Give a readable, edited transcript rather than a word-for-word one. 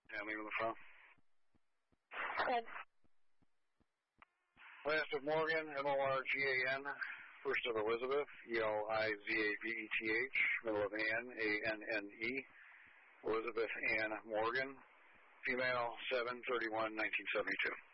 Yeah, leave on the phone. Good. Last of Morgan, Morgan, first of Elizabeth, Elizaveth, middle of Ann, Anne, Elizabeth Ann Morgan, female, 7/31/1972.